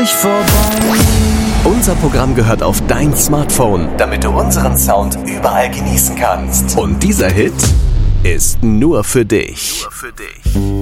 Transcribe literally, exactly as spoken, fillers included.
vorbei. Unser Programm gehört auf dein Smartphone, damit du unseren Sound überall genießen kannst. Und dieser Hit ist nur für dich. Nur für dich.